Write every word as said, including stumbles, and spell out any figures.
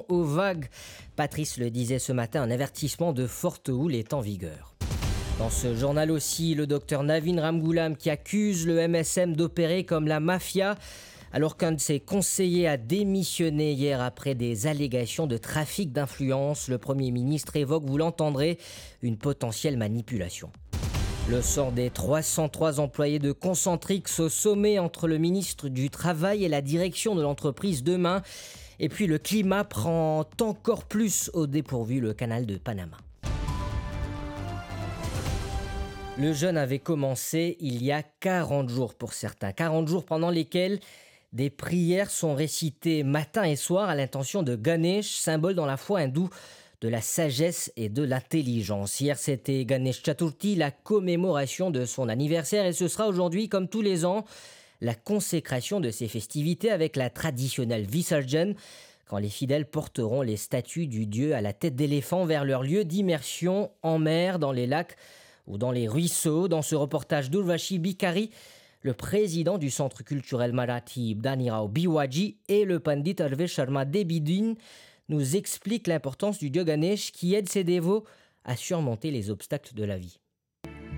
aux vagues. Patrice le disait ce matin, un avertissement de forte houle est en vigueur. Dans ce journal aussi, le docteur Navin Ramgoolam qui accuse le M S M d'opérer comme la mafia, alors qu'un de ses conseillers a démissionné hier après des allégations de trafic d'influence. Le Premier ministre évoque, vous l'entendrez, une potentielle manipulation. Le sort des trois cent trois employés de Concentrix au sommet entre le ministre du Travail et la direction de l'entreprise demain. Et puis le climat prend encore plus au dépourvu le canal de Panama. Le jeûne avait commencé il y a quarante jours pour certains. quarante jours pendant lesquels des prières sont récitées matin et soir à l'intention de Ganesh, symbole dans la foi hindoue de la sagesse et de l'intelligence. Hier, c'était Ganesh Chaturthi, la commémoration de son anniversaire, et ce sera aujourd'hui, comme tous les ans, la consécration de ces festivités avec la traditionnelle Visarjan, quand les fidèles porteront les statues du dieu à la tête d'éléphant vers leur lieu d'immersion en mer, dans les lacs ou dans les ruisseaux. Dans ce reportage d'Urvashi Bikari, le président du Centre culturel Marathi Danirao Biwaji et le pandit Arve Sharma Debidin nous expliquent l'importance du dieu Ganesh qui aide ses dévots à surmonter les obstacles de la vie.